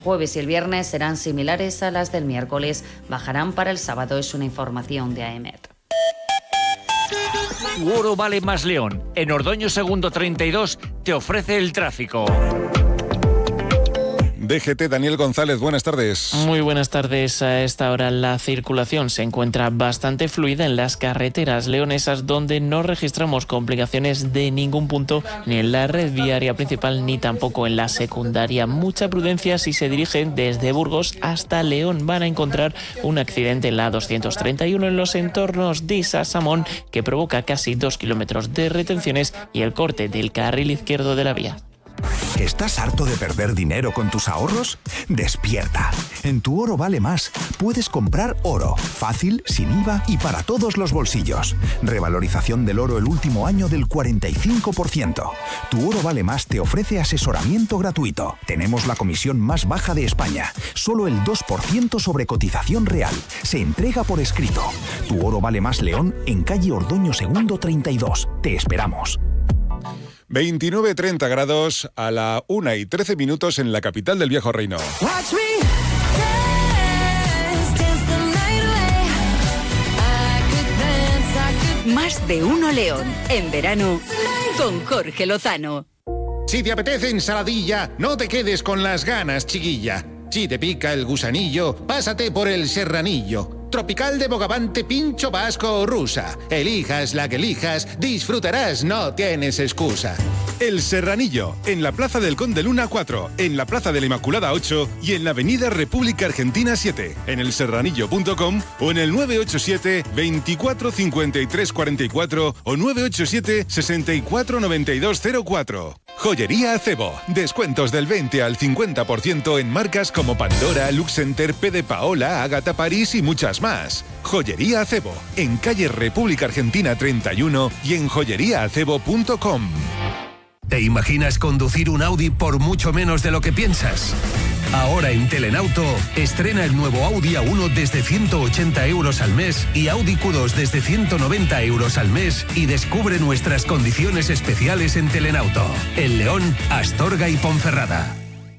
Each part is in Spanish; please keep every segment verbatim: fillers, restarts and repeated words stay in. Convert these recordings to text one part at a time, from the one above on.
Jueves y el viernes serán similares a las del miércoles, bajarán para el sábado, es una información de AEMET. Tu oro vale más León. En Ordoño Segundo treinta y dos te ofrece el tráfico. D G T, Daniel González, buenas tardes. Muy buenas tardes. A esta hora la circulación se encuentra bastante fluida en las carreteras leonesas, donde no registramos complicaciones de ningún punto, ni en la red viaria principal ni tampoco en la secundaria. Mucha prudencia si se dirigen desde Burgos hasta León. Van a encontrar un accidente en la doscientos treinta y uno en los entornos de Sasamón, que provoca casi dos kilómetros de retenciones y el corte del carril izquierdo de la vía. ¿Estás harto de perder dinero con tus ahorros? ¡Despierta! En Tu Oro Vale Más puedes comprar oro, fácil, sin I V A y para todos los bolsillos. Revalorización del oro el último año del cuarenta y cinco por ciento. Tu Oro Vale Más te ofrece asesoramiento gratuito. Tenemos la comisión más baja de España, solo el dos por ciento sobre cotización real. Se entrega por escrito. Tu Oro Vale Más León, en calle Ordoño Segundo treinta y dos. Te esperamos. veintinueve treinta grados a la una y trece minutos en la capital del Viejo Reino. Más de uno León, en verano, con Jorge Lozano. Si te apetece ensaladilla, no te quedes con las ganas, chiquilla. Si te pica el gusanillo, pásate por el serranillo. Tropical de Bogavante, pincho vasco o rusa. Elijas la que elijas, disfrutarás, no tienes excusa. El Serranillo, en la Plaza del Conde Luna cuatro, en la Plaza de la Inmaculada ocho y en la Avenida República Argentina siete, en el serranillo punto com o en el nueve ocho siete, veinticuatro cincuenta y tres cuarenta y cuatro o nueve ocho siete, sesenta y cuatro noventa y dos cero cuatro. Joyería Acebo, descuentos del veinte al cincuenta por ciento en marcas como Pandora, Luxenter, P de Paola, Agatha París y muchas más. Joyería Acebo, en calle República Argentina treinta y uno y en joyería acebo punto com. ¿Te imaginas conducir un Audi por mucho menos de lo que piensas? Ahora en Telenauto, estrena el nuevo Audi A uno desde ciento ochenta euros al mes y Audi Q dos desde ciento noventa euros al mes y descubre nuestras condiciones especiales en Telenauto. En León, Astorga y Ponferrada.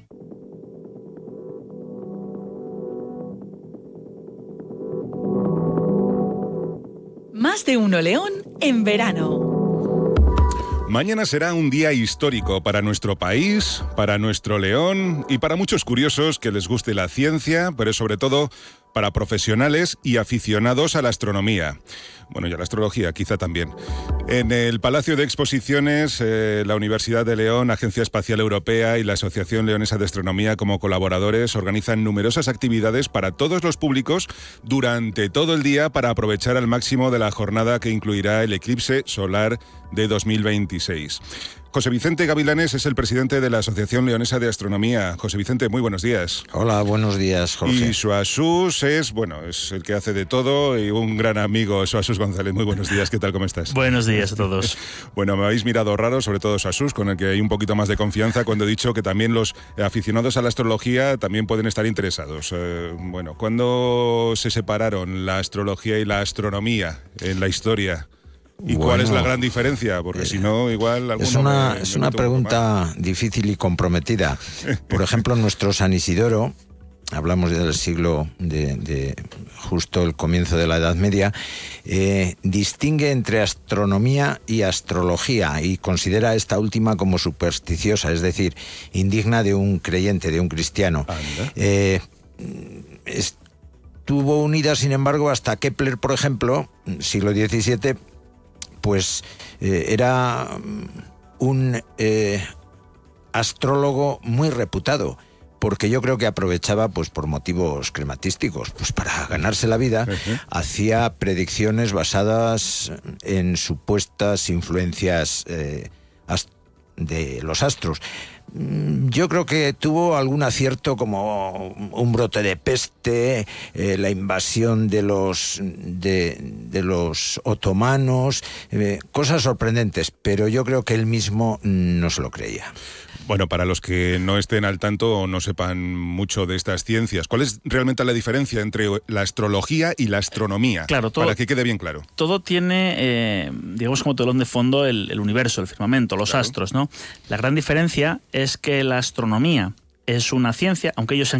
Más de uno León, en verano. Mañana será un día histórico para nuestro país, para nuestro León y para muchos curiosos que les guste la ciencia, pero sobre todo para profesionales y aficionados a la astronomía. Bueno, y a la astrología quizá también. En el Palacio de Exposiciones, eh, la Universidad de León, Agencia Espacial Europea y la Asociación Leonesa de Astronomía como colaboradores organizan numerosas actividades para todos los públicos durante todo el día para aprovechar al máximo de la jornada que incluirá el eclipse solar de dos mil veintiséis. José Vicente Gavilanes es el presidente de la Asociación Leonesa de Astronomía. José Vicente, muy buenos días. Hola, buenos días, Jorge. Y Suasus es, bueno, es el que hace de todo y un gran amigo, Suasus González. Muy buenos días, ¿qué tal, cómo estás? Buenos días a todos. Bueno, me habéis mirado raro, sobre todo Suasus, con el que hay un poquito más de confianza cuando he dicho que también los aficionados a la astrología también pueden estar interesados. Eh, bueno, ¿cuándo se separaron la astrología y la astronomía en la historia? ¿Y bueno, cuál es la gran diferencia? Porque eh, si no, igual... Es una, me, es me una pregunta difícil y comprometida. Por ejemplo, nuestro San Isidoro, hablamos del siglo de, de justo el comienzo de la Edad Media, eh, distingue entre astronomía y astrología y considera esta última como supersticiosa, es decir, indigna de un creyente, de un cristiano. Eh, estuvo unida, sin embargo, hasta Kepler, por ejemplo, siglo diecisiete, pues eh, era un eh, astrólogo muy reputado, porque yo creo que aprovechaba, pues por motivos crematísticos, pues para ganarse la vida, uh-huh. hacía predicciones basadas en supuestas influencias eh, ast- de los astros. Yo creo que tuvo algún acierto, como un brote de peste, eh, la invasión de los de, de los otomanos, eh, cosas sorprendentes, pero yo creo que él mismo no se lo creía. Bueno, para los que no estén al tanto o no sepan mucho de estas ciencias, ¿cuál es realmente la diferencia entre la astrología y la astronomía? Claro, todo, para que quede bien claro. Todo tiene, eh, digamos, como telón de fondo el, el universo, el firmamento, los claro. astros, ¿no? La gran diferencia es que la astronomía es una ciencia, aunque ellos se han